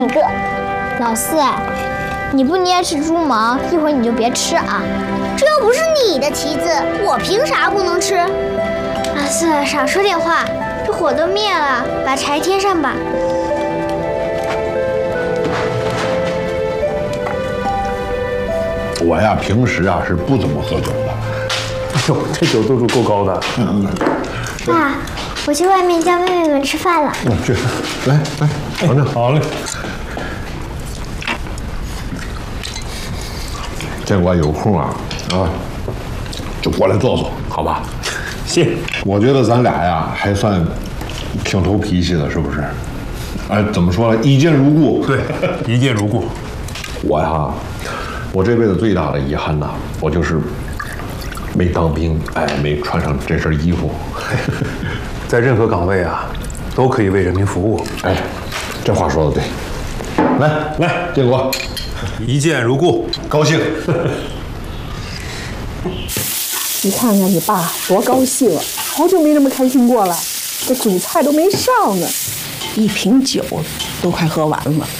一个。 老四，你不捏吃猪毛，一会儿你就别吃啊。 这又不是你的旗子，我凭啥不能吃？ 老四，少说点话，这火都灭了，把柴添上吧。 我呀，平时啊是不怎么喝酒的。 哎呦，这酒度数够高的。 爸，我去外面叫妹妹们吃饭了。 去，来，尝尝。 好嘞。 建国有空啊，就过来坐坐，好吧？ 谢。 我觉得咱俩呀还算挺投脾气的，是不是？哎，怎么说呢？一见如故。 对，一见如故。 我这辈子最大的遗憾呐，我就是没当兵，没穿上这身衣服。 在任何岗位啊，都可以为人民服务。 哎，这话说的对。来，建国， 一见如故， 高兴。 你看看你爸多高兴啊！好久没这么开心过了，这主菜都没上呢，一瓶酒都快喝完了。